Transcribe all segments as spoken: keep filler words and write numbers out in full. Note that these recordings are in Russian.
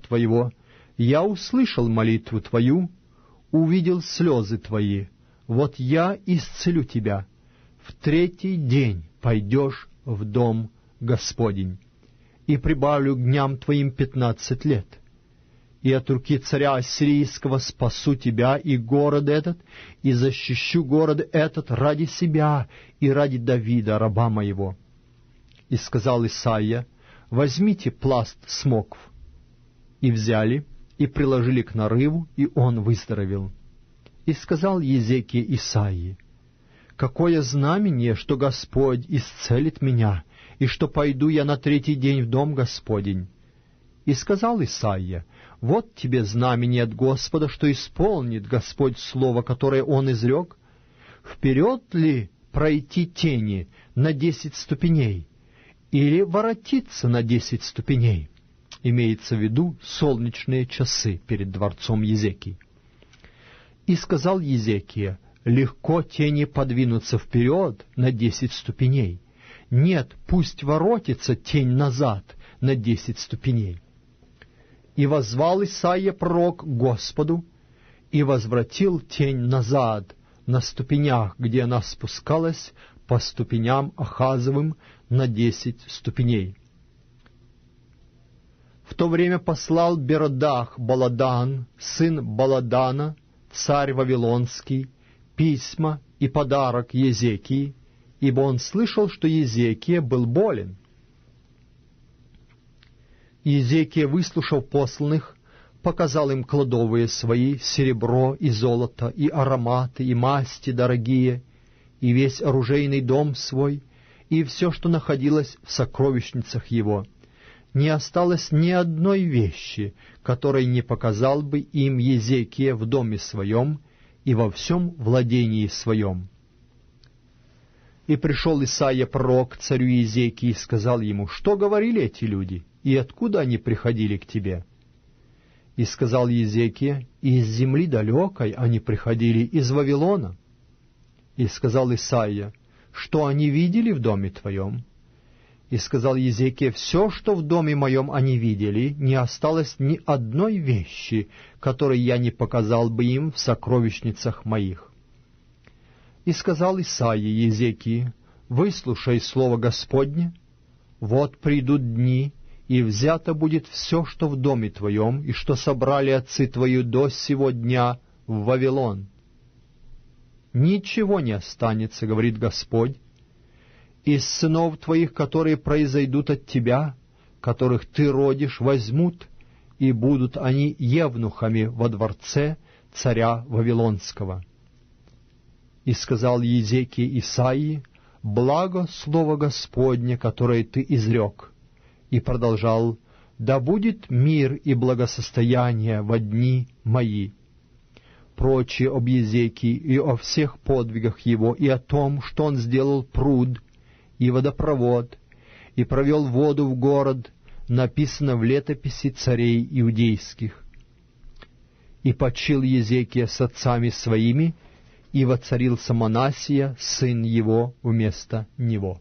Твоего, я услышал молитву Твою, увидел слезы Твои. Вот я исцелю тебя. В третий день пойдешь в дом Господень, и прибавлю к дням Твоим пятнадцать лет. И от руки царя ассирийского спасу тебя и город этот, и защищу город этот ради себя и ради Давида, раба моего». И сказал Исаия: «Возьмите пласт смокв». И взяли, и приложили к нарыву, и он выздоровел. И сказал Езекия Исаии: «Какое знамение, что Господь исцелит меня, и что пойду я на третий день в дом Господень?» И сказал Исаия: «Вот тебе знамение от Господа, что исполнит Господь слово, которое Он изрек. Вперед ли пройти тени на десять ступеней, или воротиться на десять ступеней?» Имеется в виду солнечные часы перед дворцом Езекии. И сказал Езекия: «Легко тени подвинуться вперед на десять ступеней. Нет, пусть воротится тень назад на десять ступеней». И воззвал Исаия пророк к Господу, и возвратил тень назад на ступенях, где она спускалась по ступеням Ахазовым на десять ступеней. В то время послал Беродах Баладан, сын Баладана, царь Вавилонский, письма и подарок Езекии, ибо он слышал, что Езекия был болен. Езекия, выслушав посланных, показал им кладовые свои, серебро и золото, и ароматы, и масти дорогие, и весь оружейный дом свой, и все, что находилось в сокровищницах его. Не осталось ни одной вещи, которой не показал бы им Езекия в доме своем и во всем владении своем. И пришел Исаия пророк к царю Езекии и сказал ему: «Что говорили эти люди, и откуда они приходили к тебе?» И сказал Езекия: «Из земли далекой они приходили, из Вавилона». И сказал Исаия: «Что они видели в доме твоем?» И сказал Езекия: «Все, что в доме моем они видели, не осталось ни одной вещи, которой я не показал бы им в сокровищницах моих». И сказал Исаия Езекии: «Выслушай слово Господне. Вот придут дни, и взято будет все, что в доме твоем, и что собрали отцы твои до сего дня в Вавилон. Ничего не останется, говорит Господь, из сынов твоих, которые произойдут от тебя, которых ты родишь, возьмут, и будут они евнухами во дворце царя Вавилонского». И сказал Езекия Исаии: «Благо слово Господне, которое ты изрек». И продолжал: «Да будет мир и благосостояние во дни мои». Прочее об Езекии и о всех подвигах его, и о том, что он сделал пруд и водопровод, и провел воду в город, написано в летописи царей иудейских. И почил Езекия с отцами своими, и воцарился Манассия, сын его, вместо него.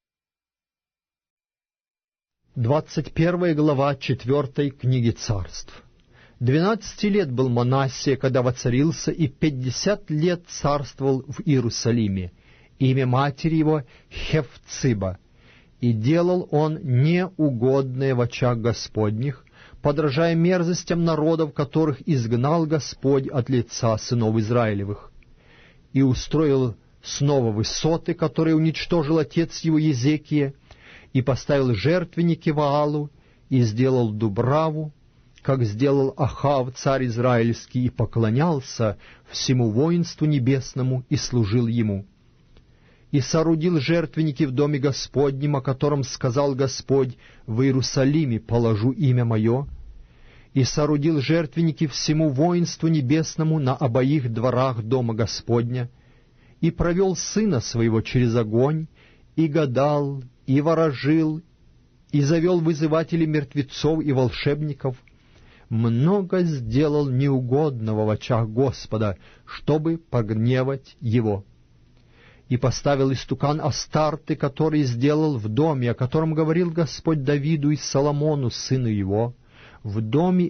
Двадцать первая глава четвертой книги Царств. Двенадцати лет был Манассия, когда воцарился, и пятьдесят лет царствовал в Иерусалиме. Имя матери его Хефциба. И делал он неугодное в очах Господних, подражая мерзостям народов, которых изгнал Господь от лица сынов Израилевых. И устроил снова высоты, которые уничтожил отец его Езекия, и поставил жертвенники Ваалу, и сделал Дубраву, как сделал Ахав, царь израильский, и поклонялся всему воинству небесному, и служил ему. И соорудил жертвенники в доме Господнем, о котором сказал Господь: «В Иерусалиме положу имя мое». И соорудил жертвенники всему воинству небесному на обоих дворах дома Господня, и провел сына своего через огонь, и гадал, и ворожил, и завел вызывателей мертвецов и волшебников. Много сделал неугодного в очах Господа, чтобы погневать его. И поставил истукан Астарты, который сделал в доме, о котором говорил Господь Давиду и Соломону, сыну его. В доме